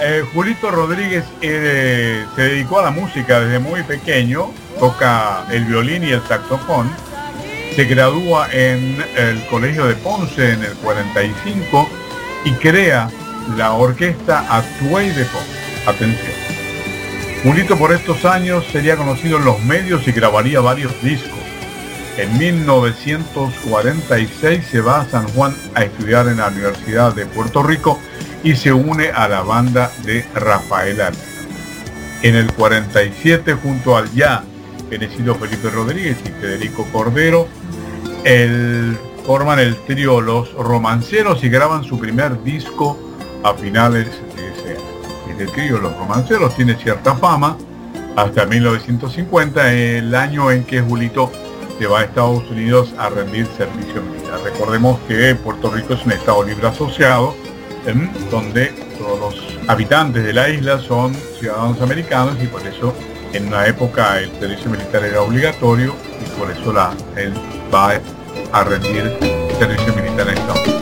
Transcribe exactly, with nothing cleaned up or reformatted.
eh, Julito Rodríguez eh, se dedicó a la música desde muy pequeño, toca el violín y el saxofón. Se gradúa en el Colegio de Ponce en el cuarenta y cinco y crea la orquesta Atuey de Ponce. Atención. Julito por estos años sería conocido en los medios y grabaría varios discos. En mil novecientos cuarenta y seis se va a San Juan a estudiar en la Universidad de Puerto Rico y se une a la banda de Rafael Alena. En el cuarenta y siete, junto al ya fenecido Felipe Rodríguez y Federico Cordero, el, forman el trío Los Romanceros y graban su primer disco a finales de ese año. El trío Los Romanceros tiene cierta fama hasta mil novecientos cincuenta, el año en que Julito se va a Estados Unidos a rendir servicio militar. Recordemos que Puerto Rico es un estado libre asociado, ¿eh? donde todos los habitantes de la isla son ciudadanos americanos y por eso en una época el servicio militar era obligatorio y por eso la, él va a rendir servicio militar en Estados Unidos.